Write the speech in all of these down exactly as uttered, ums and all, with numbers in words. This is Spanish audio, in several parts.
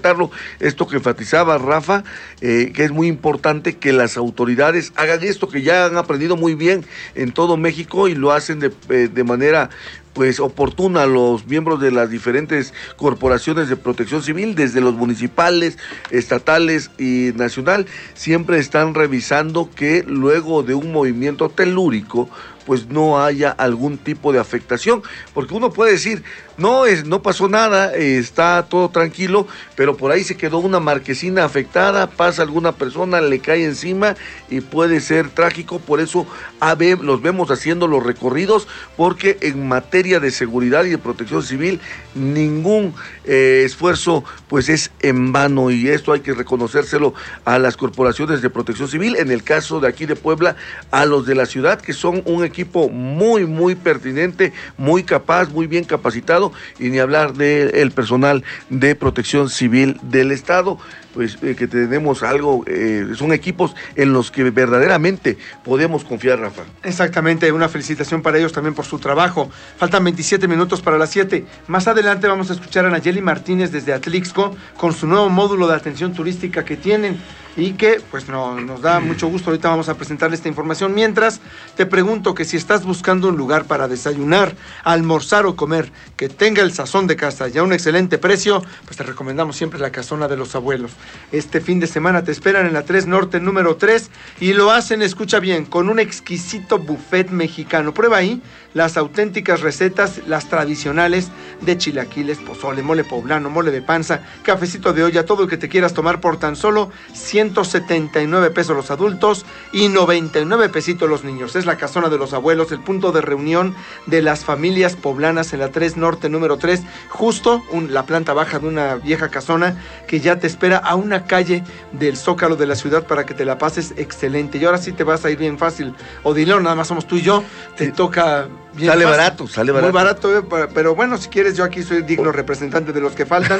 afectarlo. Esto que enfatizaba Rafa, eh, que es muy importante que las autoridades hagan esto, que ya han aprendido muy bien en todo México y lo hacen de, eh, de manera pues oportuna. Los miembros de las diferentes corporaciones de protección civil, desde los municipales, estatales y nacional, siempre están revisando que luego de un movimiento telúrico pues no haya algún tipo de afectación, porque uno puede decir, no, es, no pasó nada, eh, está todo tranquilo, pero por ahí se quedó una marquesina afectada, pasa alguna persona, le cae encima y puede ser trágico. Por eso a ver, los vemos haciendo los recorridos, porque en materia de seguridad y de protección civil, ningún eh, esfuerzo pues es en vano, y esto hay que reconocérselo a las corporaciones de protección civil, en el caso de aquí de Puebla, a los de la ciudad, que son un equipo muy, muy pertinente, muy capaz, muy bien capacitado, y ni hablar del personal de protección civil del estado, pues eh, que tenemos algo, eh, son equipos en los que verdaderamente podemos confiar, Rafa. Exactamente, una felicitación para ellos también por su trabajo. Faltan veintisiete minutos para las siete. Más adelante vamos a escuchar a Nayeli Martínez desde Atlixco con su nuevo módulo de atención turística que tienen y que pues no, nos da mucho gusto. Ahorita vamos a presentarle esta información. Mientras, te pregunto que si estás buscando un lugar para desayunar, almorzar o comer que tenga el sazón de casa y a un excelente precio, pues te recomendamos siempre la Casona de los Abuelos. Este fin de semana te esperan en la tres Norte número tres y lo hacen, escucha bien, con un exquisito buffet mexicano. Prueba ahí las auténticas recetas, las tradicionales de chilaquiles, pozole, mole poblano, mole de panza, cafecito de olla, todo lo que te quieras tomar por tan solo ciento setenta y nueve pesos los adultos y noventa y nueve pesitos los niños. Es la Casona de los Abuelos, el punto de reunión de las familias poblanas en la tres Norte número tres, justo un, la planta baja de una vieja casona que ya te espera a una calle del Zócalo de la ciudad para que te la pases excelente. Y ahora sí te vas a ir bien fácil. Odilon, nada más somos tú y yo, te sí. toca bien Sale fácil. barato, sale barato. Muy barato, eh, pero bueno, si quieres, yo aquí soy digno representante de los que faltan.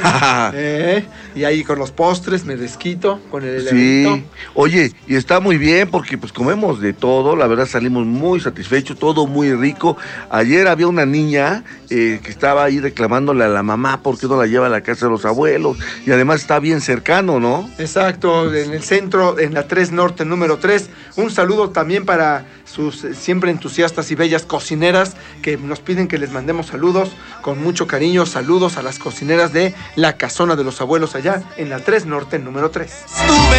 eh, y ahí con los postres me desquito, con el heladito. Sí, oye, y está muy bien porque pues comemos de todo, la verdad salimos muy satisfechos, todo muy rico. Ayer había una niña eh, que estaba ahí reclamándole a la mamá por qué no la lleva a la casa de los abuelos, y además está bien cercano, ¿no? Exacto, en el centro, en la tres Norte número tres. Un saludo también para sus eh, siempre entusiastas y bellas cocineras que nos piden que les mandemos saludos con mucho cariño. Saludos a las cocineras de la Casona de los Abuelos allá en la tres Norte número tres.